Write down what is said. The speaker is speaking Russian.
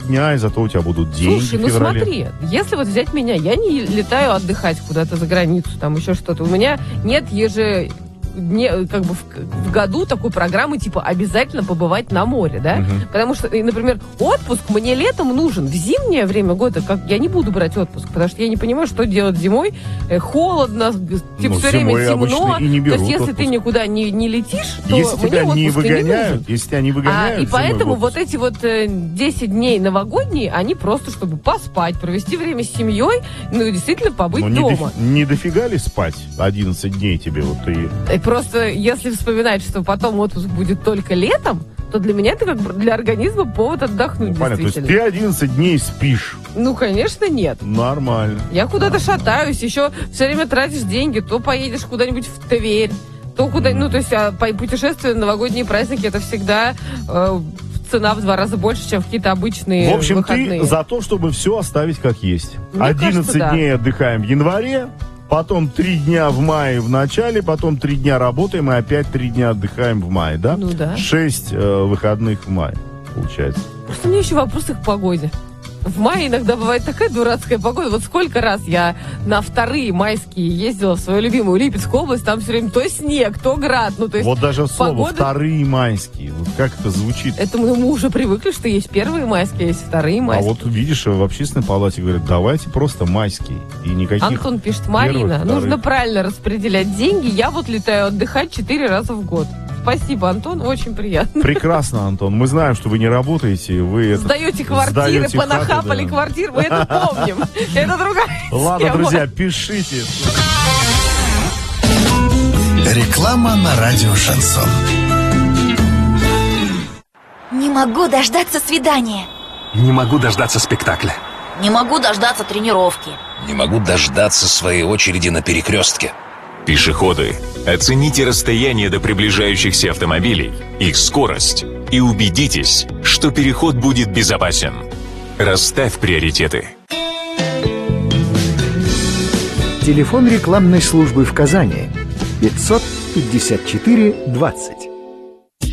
дня, и зато у тебя будут деньги. Слушай, в ну феврале. смотри, если вот взять меня, я не летаю отдыхать куда-то за границу, там еще что-то. У меня нет как бы в году такой программы, типа, обязательно побывать на море, да? Потому что, например, отпуск мне летом нужен. В зимнее время года я не буду брать отпуск, потому что я не понимаю, что делать зимой. Холодно, типа, все время темно. И не то есть, если отпуск. ты никуда не летишь, то если мне тебя не отпуска выгоняют, не нужен. если тебя не выгоняют, И поэтому зимой в вот эти вот 10 дней новогодние, они просто, чтобы поспать, провести время с семьей, ну, и действительно побыть дома. Не дофига ли спать 11 дней тебе? Вот и Просто если вспоминать, что потом отпуск будет только летом, то для меня это как бы для организма повод отдохнуть, понятно, то есть действительно. ты 11 дней спишь. Ну, конечно, нет. Нормально. Я куда-то шатаюсь, еще все время тратишь деньги, то поедешь куда-нибудь в Тверь, то куда... Ну, то есть путешествия на новогодние праздники, это всегда цена в 2 раза больше, чем в какие-то обычные В общем, выходные. ты за то, чтобы все оставить как есть. Мне 11 кажется, да. дней отдыхаем в январе, потом 3 дня в мае в начале, потом 3 дня работаем и опять 3 дня отдыхаем в мае, да? Ну да. 6 выходных в мае, получается. Просто у меня еще вопросы к погоде. В мае иногда бывает такая дурацкая погода. Вот сколько раз я на вторые майские ездила в свою любимую Липецкую область, там все время то снег, то град. Ну, то есть Вот даже слово погода... «вторые майские», вот как это звучит? Это мы уже привыкли, что есть первые майские, есть вторые майские. А вот видишь, в общественной палате говорят, давайте просто майские. И никаких Антон пишет: Марина, первых, нужно вторых. правильно распределять деньги. Я вот летаю отдыхать 4 раза в год. Спасибо, Антон, очень приятно. Прекрасно, Антон. Мы знаем, что вы не работаете, вы Сдаете квартиры, сдаете понахапали хаты, да. квартир, мы это помним. Это другая Ладно, тема. друзья, пишите. Реклама на радио «Шансон». Не могу дождаться свидания. Не могу дождаться спектакля. Не могу дождаться тренировки. Не могу дождаться своей очереди на перекрестке. Пешеходы, оцените расстояние до приближающихся автомобилей, их скорость и убедитесь, что переход будет безопасен. Расставь приоритеты. Телефон рекламной службы в Казани 554 20.